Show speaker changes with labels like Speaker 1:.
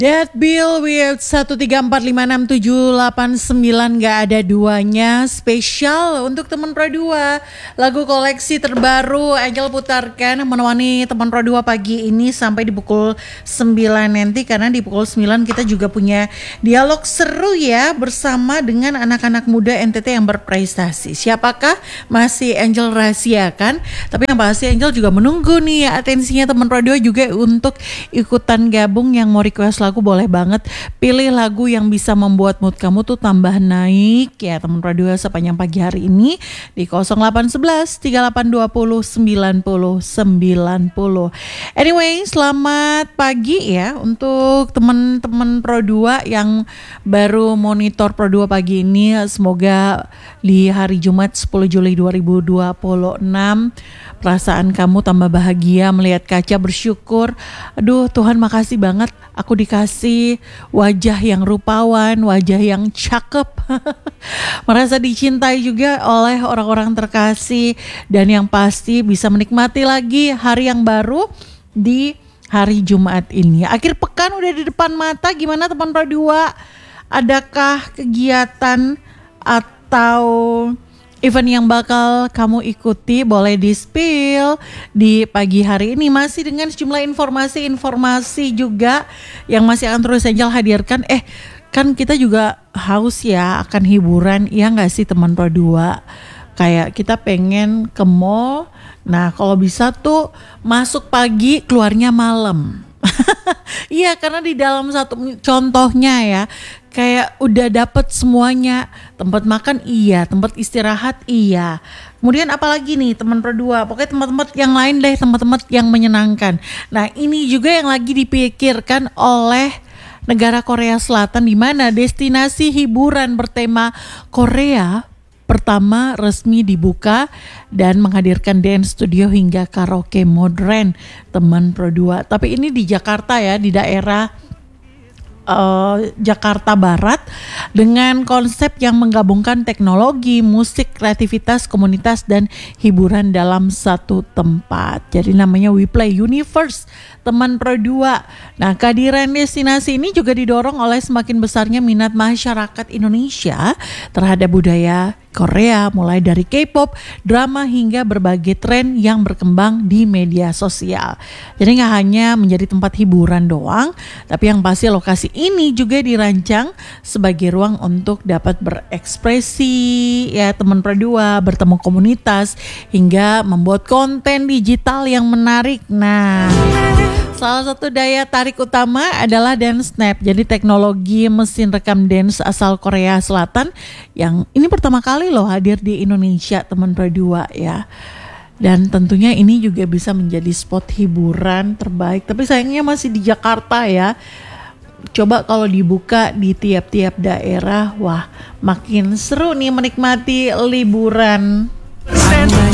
Speaker 1: That Bill with 134567889 gak ada duanya. Spesial untuk teman Pro 2. Lagu koleksi terbaru Angel putarkan menemani teman Pro 2 pagi ini sampai di pukul 9 nanti. Karena di pukul 9 kita juga punya dialog seru ya bersama dengan anak-anak muda NTT yang berprestasi. Siapakah? Masih Angel rahasiakan. Tapi yang pasti Angel juga menunggu nih atensinya teman Pro 2 juga untuk ikutan gabung. Yang mau request lagu boleh banget, pilih lagu yang bisa membuat mood kamu tuh tambah naik ya teman radio sepanjang pagi hari ini di 0811 3820 9090. Anyway, selamat pagi ya untuk teman-teman Pro 2 yang baru monitor Pro 2 pagi ini. Semoga di hari Jumat 10 Juli 2026 perasaan kamu tambah bahagia, melihat kaca bersyukur. Aduh Tuhan makasih banget aku dikasih wajah yang rupawan, wajah yang cakep. Merasa dicintai juga oleh orang-orang terkasih. Dan yang pasti bisa menikmati lagi hari yang baru di hari Jumat ini. Akhir pekan udah di depan mata. Gimana teman Pro 2? Adakah kegiatan atau event yang bakal kamu ikuti? Boleh di-spill di pagi hari ini masih dengan sejumlah informasi-informasi juga yang masih akan terus Angel hadirkan. Kan kita juga haus ya akan hiburan, iya gak sih teman Pro 2? Kayak kita pengen ke mall, nah kalau bisa tuh masuk pagi keluarnya malam. Iya, karena di dalam satu contohnya ya, kayak udah dapet semuanya. Tempat makan iya, tempat istirahat iya. Kemudian apalagi nih teman Pro 2, pokoknya tempat-tempat yang lain deh, tempat-tempat yang menyenangkan. Nah ini juga yang lagi dipikirkan oleh negara Korea Selatan, di mana destinasi hiburan bertema Korea pertama resmi dibuka dan menghadirkan dance studio hingga karaoke modern teman Pro 2. Tapi ini di Jakarta ya, di daerah Jakarta Barat, dengan konsep yang menggabungkan teknologi, musik, kreativitas, komunitas, dan hiburan dalam satu tempat. Jadi namanya We Play Universe teman Pro 2. Nah, kehadiran destinasi ini juga didorong oleh semakin besarnya minat masyarakat Indonesia terhadap budaya Korea, mulai dari K-pop, drama, hingga berbagai tren yang berkembang di media sosial. Jadi gak hanya menjadi tempat hiburan doang, tapi yang pasti lokasi ini juga dirancang sebagai ruang untuk dapat berekspresi ya teman Pro 2, bertemu komunitas, hingga membuat konten digital yang menarik. Nah, salah satu daya tarik utama adalah Dance Snap. Jadi teknologi mesin rekam dance asal Korea Selatan yang ini pertama kali loh hadir di Indonesia teman Pro 2 ya. Dan tentunya ini juga bisa menjadi spot hiburan terbaik. Tapi sayangnya masih di Jakarta ya. Coba kalau dibuka di tiap-tiap daerah, wah makin seru nih menikmati liburan.